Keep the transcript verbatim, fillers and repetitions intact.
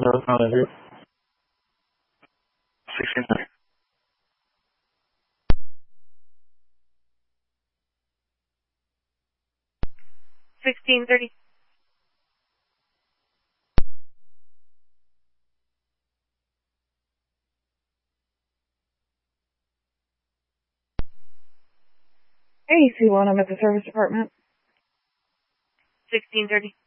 service manager. sixteen thirty. sixteen thirty. Hey, C one, I'm at the service department. sixteen thirty.